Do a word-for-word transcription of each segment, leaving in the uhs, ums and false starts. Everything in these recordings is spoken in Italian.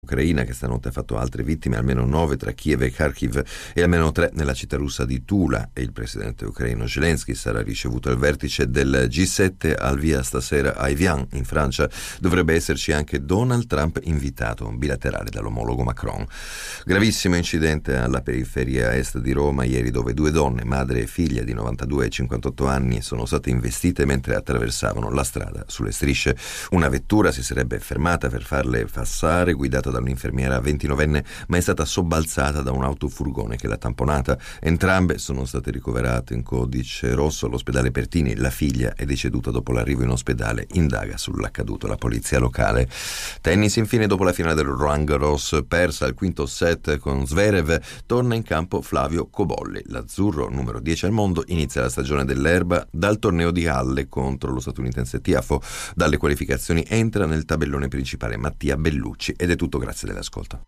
Ucraina, che stanotte ha fatto altre vittime, almeno nove tra Kiev e Kharkiv e almeno tre nella città russa di Tula, e il presidente ucraino Zelensky sarà ricevuto al vertice del G sette al via stasera a Evian in Francia. Dovrebbe esserci anche Donald Trump invitato, un bilaterale dall'omologo Macron. Gravissimo incidente alla periferia est di Roma ieri, dove due donne, madre e figlia di novantadue e cinquantotto anni, sono state investite mentre attraversavano la strada sulle strisce. Una vettura si sarebbe fermata per farle passare, guidata da un'infermiera ventinovenne, ma è stata sobbalzata da un autofurgone che l'ha tamponata. Entrambe sono state ricoverate in codice rosso all'ospedale Pertini. La figlia è deceduta dopo l'arrivo in ospedale. Indaga sull'accaduto la polizia locale. Tennis infine, dopo la finale del Roland Garros persa al quinto set con Zverev, torna in campo Flavio Cobolli. L'azzurro, numero dieci al mondo, inizia la stagione dell'erba dal torneo di Halle contro lo statunitense Tiafoe. Dalle qualificazioni entra nel tabellone principale Mattia Bellucci. Ed è tutto, grazie dell'ascolto.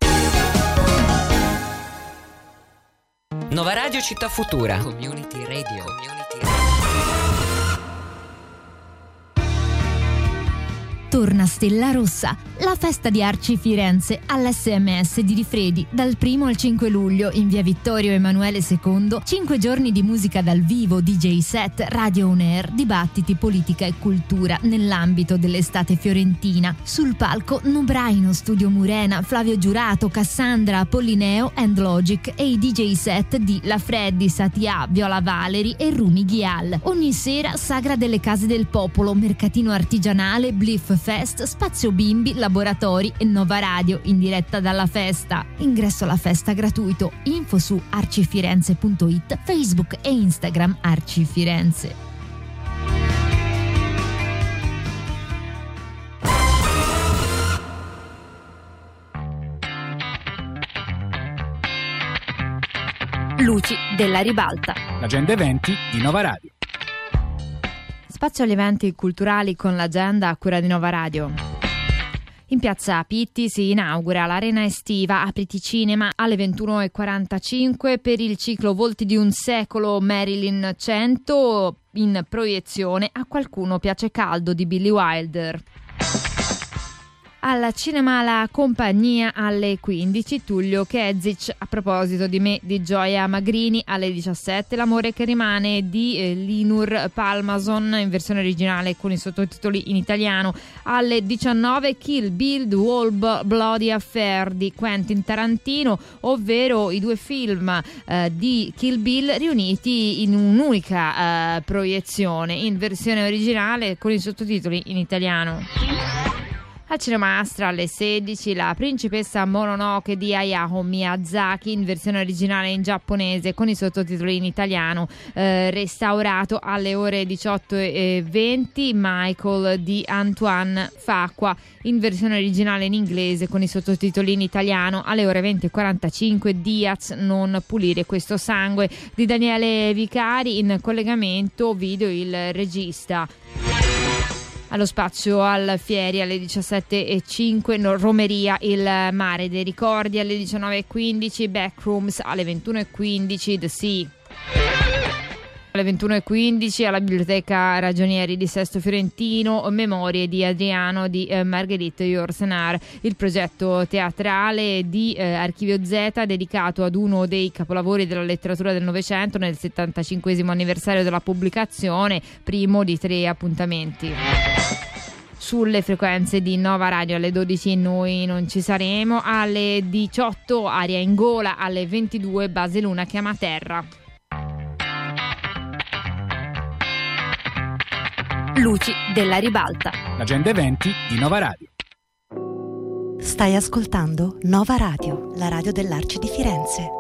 Nova Radio Città Futura. Community Radio. Community Radio. Torna Stella Rossa, la festa di Arci Firenze all'S M S di Rifredi dal primo al cinque luglio in via Vittorio Emanuele secondo. Cinque giorni di musica dal vivo, D J set, radio on air, dibattiti, politica e cultura nell'ambito dell'estate fiorentina. Sul palco Nobraino, Studio Murena, Flavio Giurato, Cassandra, Pollineo and Logic e i D J set di La Freddi, Satia, Viola Valeri e Rumi Ghial. Ogni sera Sagra delle Case del Popolo, mercatino artigianale, Bliff Fest, spazio bimbi, laboratori e Nova Radio in diretta dalla festa. Ingresso alla festa gratuito. Info su arcifirenze punto it, Facebook e Instagram Arci Firenze. Luci della Ribalta. L'agenda eventi di Nova Radio. Spazio agli eventi culturali con l'agenda a cura di Nova Radio. In piazza Pitti si inaugura l'Arena Estiva Apriti Cinema alle ventuno e quarantacinque per il ciclo Volti di un secolo Marilyn cento, in proiezione A qualcuno piace caldo di Billy Wilder. Al cinema La Compagnia alle quindici, Tullio Kezic, A proposito di me di Gioia Magrini. Alle diciassette L'amore che rimane di eh, Linur Palmason in versione originale con i sottotitoli in italiano. Alle diciannove Kill Bill The Whole Bloody Affair di Quentin Tarantino, ovvero i due film eh, di Kill Bill riuniti in un'unica eh, proiezione in versione originale con i sottotitoli in italiano. Al Cinema Astra alle sedici La principessa Mononoke di Hayao Miyazaki in versione originale in giapponese con i sottotitoli in italiano. Eh, restaurato alle ore diciotto e venti Michael di Antoine Fuqua in versione originale in inglese con i sottotitoli in italiano. Alle ore venti e quarantacinque Diaz, non pulire questo sangue di Daniele Vicari, in collegamento video il regista. Allo spazio Alfieri alle diciassette e cinque Romeria il mare dei ricordi. Alle diciannove e quindici Backrooms. Alle ventuno e quindici The Sea. Alle ventuno e quindici alla Biblioteca Ragionieri di Sesto Fiorentino Memorie di Adriano di eh, Marguerite Yourcenar, il progetto teatrale di eh, Archivio Z dedicato ad uno dei capolavori della letteratura del Novecento nel settantacinquesimo anniversario della pubblicazione, primo di tre appuntamenti. Sulle frequenze di Nova Radio alle dodici noi non ci saremo. Alle diciotto Aria in gola. Alle ventidue Base Luna chiama terra. Luci della Ribalta. L'agenda eventi di Nova Radio. Stai ascoltando Nova Radio, la radio dell'Arci di Firenze.